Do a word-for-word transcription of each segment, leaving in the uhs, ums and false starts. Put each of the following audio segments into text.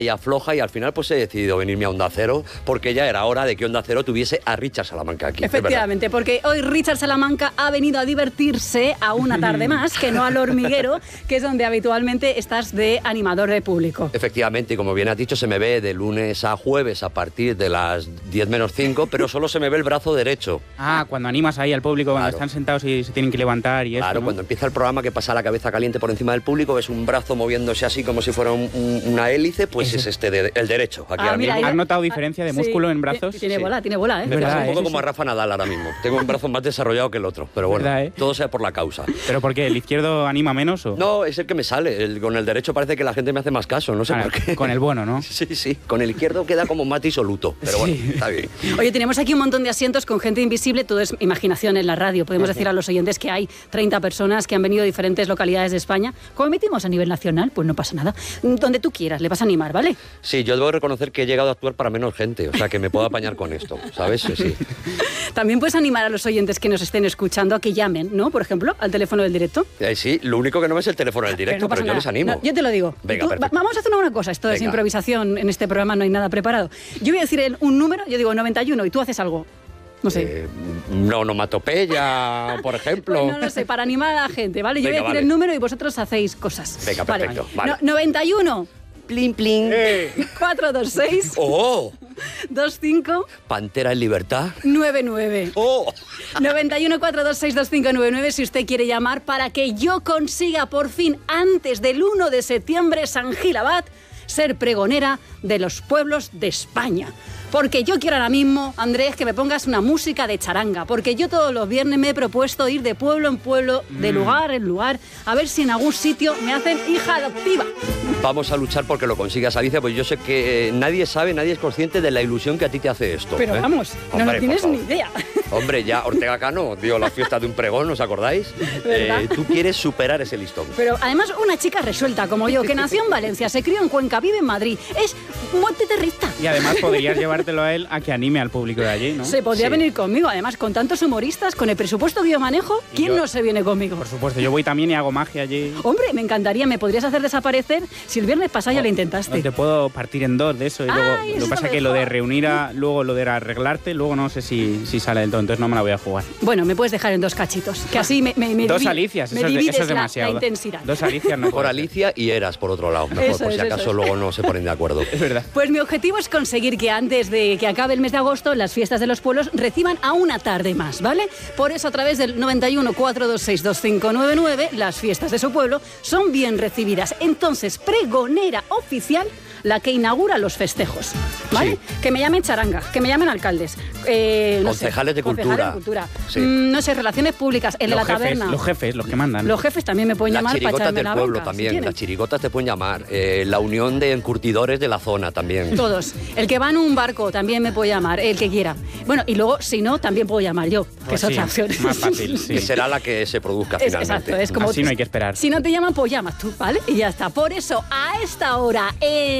y afloja, y al final pues he decidido venirme a Onda Cero porque ya era hora de que Onda Cero tuviese a Richard Salamanca aquí. Efectivamente, porque hoy Richard Salamanca ha venido a divertirse a una tarde más, que no al hormiguero, que es donde habitualmente estás de animador de público. Efectivamente, y como bien has dicho, se me ve de lunes a jueves a partir de las diez menos cinco, pero solo se me ve el brazo derecho. Ah, cuando animas ahí al público, cuando Claro. están sentados y se tienen que levantar y eso, Claro, ¿no? cuando empieza el programa que pasa la cabeza caliente por encima del público, ves un brazo moviéndose así como si fuera un, un, una hélice, pues Ese. es este, de, el derecho. Aquí Ah, ahora mira, mismo. ¿Has notado diferencia de músculo Sí, en brazos? Tiene Sí. bola, tiene bola, ¿eh? Me verdad, pasa un poco ¿eh? como a Rafa Nadal ahora mismo. Tengo un brazo más desarrollado que el otro, pero bueno, ¿Verdad, eh? todo sea por la causa. ¿Pero por qué? ¿El izquierdo anima menos o...? No, es el que me sale. El- con el derecho parece que la gente me hace más caso, no sé Ah, por qué. con el bueno, ¿no? Sí, sí. Con el izquierdo queda como más disoluto, pero bueno, Sí. está bien. Oye, tenemos aquí un montón de asientos con gente invisible, todo es imaginación en la radio. Podemos decir a los oyentes que hay treinta personas que han venido de diferentes localidades de España. Como emitimos a nivel nacional, pues no pasa nada. Donde tú quieras, le vas a animar, ¿vale? Sí, yo debo reconocer que he llegado a actuar para menos gente, o sea que me puedo apañar con esto, ¿sabes? Sí, sí. También puedes animar a los oyentes que nos estén escuchando a que llamen, ¿no? Por ejemplo, al teléfono del directo. Eh, sí, lo único que no es el teléfono del directo, no pero, pasa yo nada. les animo. No, yo te lo digo. Venga, Tú- perfecto. va- vamos a hacer una cosa, esto es Venga. improvisación, en este programa no hay nada preparado. Yo voy a decir el- un número, yo digo noventa y uno y tú haces algo. No sé. Eh, una onomatopeya, por ejemplo. Pues no lo sé, para animar a la gente, ¿vale? Yo Venga, voy a decir vale. el número y vosotros hacéis cosas. Venga, perfecto, vale. No- noventa y uno, Plin, plin. cuatrocientos veintiséis, ¡Oh! veinticinco, Pantera en libertad. noventa y nueve. ¡Oh! noventa y uno, cuatrocientos veintiséis, veinticinco noventa y nueve si usted quiere llamar para que yo consiga por fin, antes del uno de septiembre, San Gil Abad, ser pregonera de los pueblos de España. Porque yo quiero ahora mismo, Andrés, que me pongas una música de charanga. Porque yo todos los viernes me he propuesto ir de pueblo en pueblo, de lugar en lugar, a ver si en algún sitio me hacen hija adoptiva. Vamos a luchar porque lo consigas, Alicia, pues yo sé que eh, nadie sabe, nadie es consciente de la ilusión que a ti te hace esto. Pero ¿eh? vamos, no Hombre, lo por tienes favor. ni idea. Hombre, ya Ortega Cano dio la fiesta de un pregón, ¿os acordáis? ¿Verdad? Eh, tú quieres superar ese listón. Pero además una chica resuelta como yo, que nació en Valencia, se crió en Cuenca, vive en Madrid, es multiterrorista. Y además podrías llevártelo a él a que anime al público de allí, ¿no? Se podría Sí. venir conmigo, además con tantos humoristas, con el presupuesto que yo manejo, Y ¿quién yo- no se viene conmigo? Por supuesto, yo voy también y hago magia allí. Hombre, me encantaría, me podrías hacer desaparecer si el viernes pasado ya lo No intentaste. te puedo partir en dos de eso. Y luego, Ay, lo eso que pasa me es que lo de jodas. reunir, a, luego lo de arreglarte, luego no sé si, si sale del todo, entonces no me la voy a jugar. Bueno, me puedes dejar en dos cachitos, que así me, me, me Dos divi- Alicias, me eso es, de- divides eso es la- demasiado. La, intensidad. Dos Alicias no Mejor puede ser. Alicia y Eras, por otro lado. Mejor, Eso por es, si eso acaso es. luego no se ponen de acuerdo. Es verdad. Pues mi objetivo es conseguir que antes de que acabe el mes de agosto las fiestas de los pueblos reciban a una tarde más, ¿vale? Por eso a través del noventa y uno, cuatrocientos veintiséis, veinticinco noventa y nueve las fiestas de su pueblo son bien recibidas. Entonces, pregonera oficial la que inaugura los festejos, ¿vale? Sí. Que me llamen charanga, que me llamen alcaldes, eh, no sé, Concejales de concejales cultura. de cultura. Sí. Mm, no sé, relaciones públicas, el de Los la jefes, taberna. los jefes, los que mandan. Los jefes también me pueden Las llamar para chirigotas echarme del la pueblo bronca, si también, quieren. las chirigotas te pueden llamar. Eh, la unión de encurtidores de la zona también. Todos. El que va en un barco también me puede llamar, el que quiera. Bueno, y luego, si no, también puedo llamar yo, que Pues es sí, otra opción. más fácil, sí. Que será la que se produzca Es, finalmente. exacto, es como... Así no hay que esperar. Si no te llaman, pues llamas tú, ¿vale? Y ya está. Por eso, a esta hora,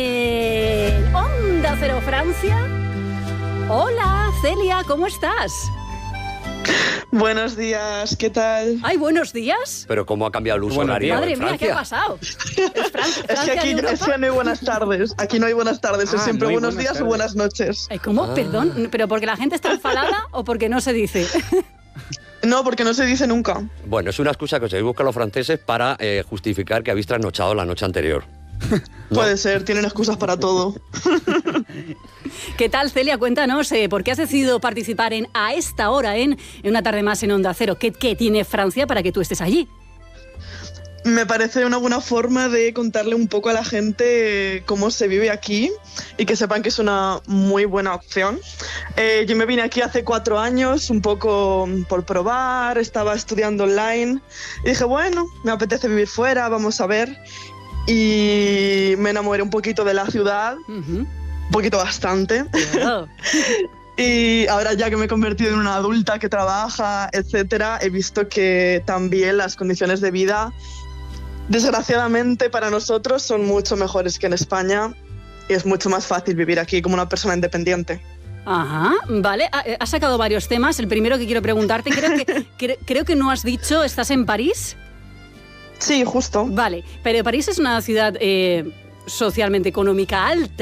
en Onda Cero Francia... Hola, Celia, ¿cómo estás? Buenos días, ¿qué tal? Ay, buenos días. Pero cómo ha cambiado el uso Buenos horario días. Madre en mía, ¿qué ha Francia. pasado? ¿Es Fran- Es que Francia aquí de es Europa? que no hay buenas tardes. Aquí no hay buenas tardes. Es Ah, siempre no hay buenos buenas días tardes. o buenas noches. Ay, ¿cómo? Ah. Perdón, ¿pero porque la gente está enfadada o porque no se dice? No, porque no se dice nunca. Bueno, es una excusa que se buscan los franceses para eh, justificar que habéis trasnochado la noche anterior. No. Puede ser, tienen excusas para todo. ¿Qué tal, Celia? Cuéntanos, eh, ¿por qué has decidido participar en A esta hora en, en Una tarde más en Onda Cero? ¿Qué, qué tiene Francia para que tú estés allí? Me parece una buena forma de contarle un poco a la gente cómo se vive aquí y que sepan que es una muy buena opción. Eh, yo me vine aquí hace cuatro años, un poco por probar, estaba estudiando online y dije, bueno, me apetece vivir fuera, vamos a ver. Y me enamoré un poquito de la ciudad, Ujú. un poquito bastante. Oh. Y ahora ya que me he convertido en una adulta que trabaja, etcétera, he visto que también las condiciones de vida, desgraciadamente para nosotros, son mucho mejores que en España y es mucho más fácil vivir aquí como una persona independiente. Ajá, vale. Ha- Has sacado varios temas. El primero que quiero preguntarte, creo que, cre- creo que no has dicho, ¿estás en París? Sí, justo. Vale, pero París es una ciudad eh, socialmente económica alta.